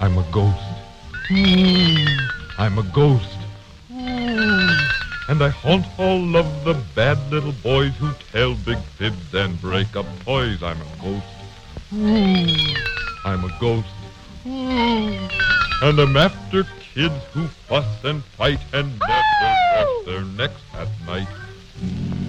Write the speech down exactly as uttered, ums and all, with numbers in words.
I'm a ghost. Ooh, I'm a ghost. Ooh, and I haunt all of the bad little boys who tell big fibs and break up toys. I'm a ghost. Ooh, I'm a ghost. Ooh, and I'm after kids who fuss and fight and never wash their necks at night.